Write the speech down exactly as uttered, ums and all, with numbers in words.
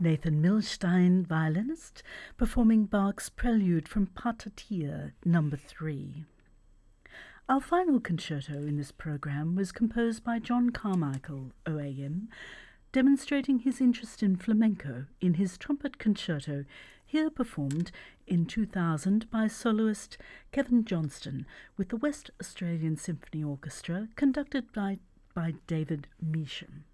Nathan Milstein, violinist, performing Bach's Prelude from Patatia number three. Our final concerto in this program was composed by John Carmichael, O A M, demonstrating his interest in flamenco in his trumpet concerto, here performed in two thousand by soloist Kevin Johnston with the West Australian Symphony Orchestra, conducted by, by David Measham.